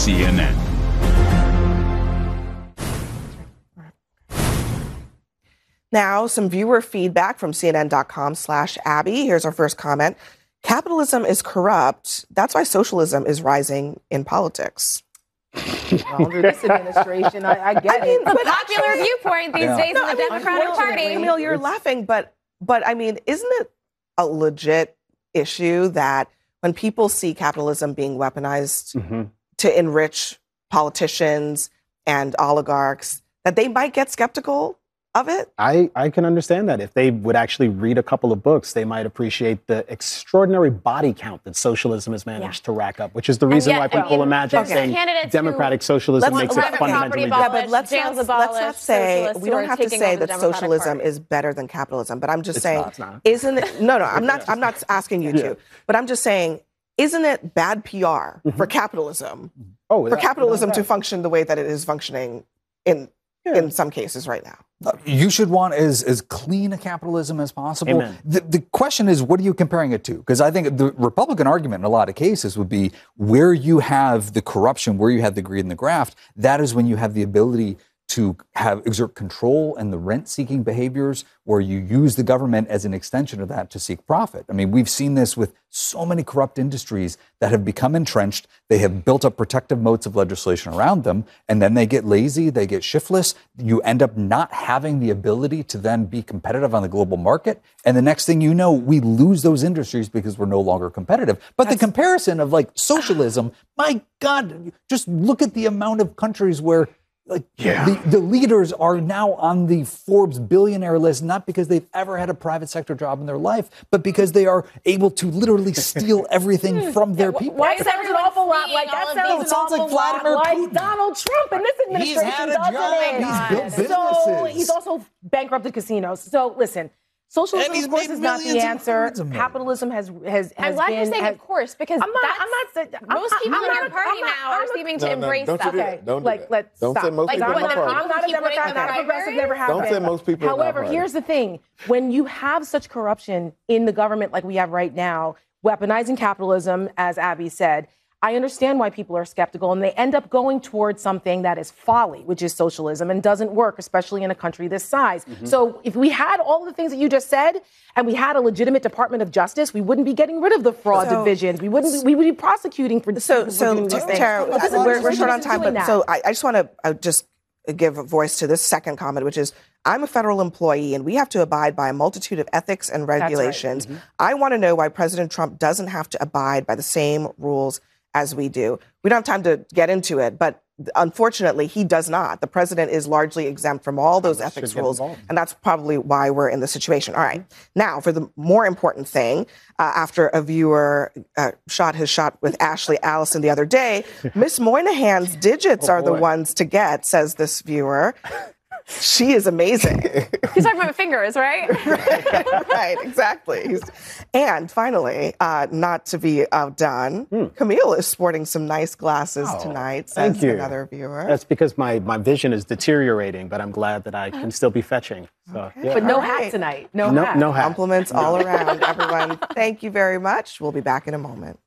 CNN. Now, some viewer feedback from CNN.com/Abby. Here's our first comment. Capitalism is corrupt. That's why socialism is rising in politics. Well, under this administration, I get it. It's a popular viewpoint these days in the Democratic Party. Camille, you're laughing, but I mean, isn't it a legit issue that when people see capitalism being weaponized to enrich politicians and oligarchs, that they might get skeptical of it? I can understand that. If they would actually read a couple of books, they might appreciate the extraordinary body count that socialism has managed to rack up, which is the reason why people imagine saying democratic socialism makes it fundamentally different. But let's not say, we don't have to say that socialism is better than capitalism, but I'm just saying, isn't it, no, I'm not asking you to, but I'm just saying, isn't it bad PR for capitalism, for capitalism to function the way that it is functioning in some cases right now? You should want as clean a capitalism as possible. Amen. The question is, what are you comparing it to? Because I think the Republican argument in a lot of cases would be where you have the corruption, where you have the greed and the graft, that is when you have the ability to exert control and the rent-seeking behaviors where you use the government as an extension of that to seek profit. I mean, we've seen this with so many corrupt industries that have become entrenched. They have built up protective moats of legislation around them, and then they get lazy, they get shiftless. You end up not having the ability to then be competitive on the global market. And the next thing you know, we lose those industries because we're no longer competitive. But the comparison of like socialism, my God, just look at the amount of countries where the leaders are now on the Forbes billionaire list, not because they've ever had a private sector job in their life, but because they are able to literally steal everything from their people. Why sounds an awful lot like that? Sounds an awful lot like Donald Trump in this administration. He's had a job. He's built businesses. So he's also bankrupted casinos. So listen. Socialism, of course, is not the answer. Capitalism has I'm glad you're saying, of course, because I'm not. Most people in your party now are seeming to embrace that. Okay, let's stop. Say most people in my party. I'm not a Democrat, not a progressive, never have been. Don't say most people in my However, party. here's the thing: when you have such corruption in the government like we have right now, weaponizing capitalism, as Abby said, I understand why people are skeptical, and they end up going towards something that is folly, which is socialism, and doesn't work, especially in a country this size. So if we had all the things that you just said, and we had a legitimate Department of Justice, we wouldn't be getting rid of the fraud divisions. We we would be prosecuting for Tara, we're short on time, but so I just want to just give a voice to this second comment, which is, I'm a federal employee and we have to abide by a multitude of ethics and regulations. Right. I want to know why President Trump doesn't have to abide by the same rules as we do. We don't have time to get into it, but unfortunately, he does not. The president is largely exempt from all those ethics rules, and that's probably why we're in this situation. All right. Now, for the more important thing, after a viewer shot his shot with Ashley Allison the other day, Miss Moynihan's digits are the ones to get, says this viewer. She is amazing. He's talking about fingers, right? Right, exactly. And finally, not to be outdone, Camille is sporting some nice glasses tonight, says another viewer. That's because my vision is deteriorating, but I'm glad that I can still be fetching. So, But no hat tonight. No hat. Compliments all around, everyone. Thank you very much. We'll be back in a moment.